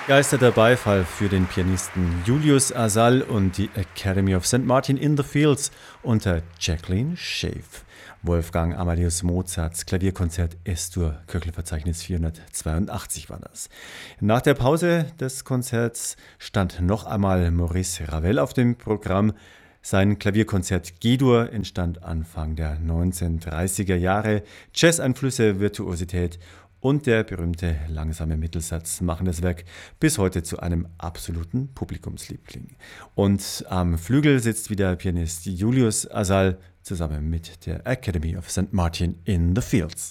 Begeisterter Beifall für den Pianisten Julius Asal und die Academy of St. Martin in the Fields unter Jacqueline Schaef. Wolfgang Amadeus Mozarts Klavierkonzert S-Dur, Köchelverzeichnis 482 war das. Nach der Pause des Konzerts stand noch einmal Maurice Ravel auf dem Programm. Sein Klavierkonzert G-Dur entstand Anfang der 1930er Jahre. Jazz-Einflüsse, Virtuosität und der berühmte langsame Mittelsatz machen das Werk bis heute zu einem absoluten Publikumsliebling. Und am Flügel sitzt wieder Pianist Julius Asal zusammen mit der Academy of St. Martin in the Fields.